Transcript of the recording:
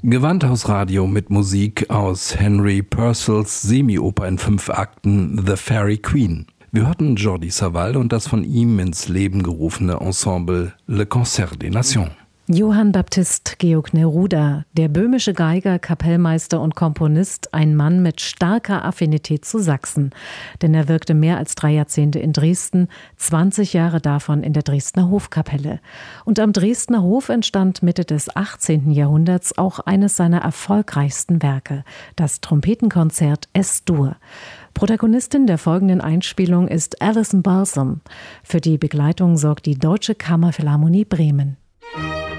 Gewandhausradio mit Musik aus Henry Purcells Semioper in 5 Akten The Fairy Queen. Wir hörten Jordi Savall und das von ihm ins Leben gerufene Ensemble Le Concert des Nations. Johann Baptist Georg Neruda, der böhmische Geiger, Kapellmeister und Komponist, ein Mann mit starker Affinität zu Sachsen. Denn er wirkte mehr als 3 Jahrzehnte in Dresden, 20 Jahre davon in der Dresdner Hofkapelle. Und am Dresdner Hof entstand Mitte des 18. Jahrhunderts auch eines seiner erfolgreichsten Werke, das Trompetenkonzert Es-Dur. Protagonistin der folgenden Einspielung ist Alison Balsam. Für die Begleitung sorgt die Deutsche Kammerphilharmonie Bremen.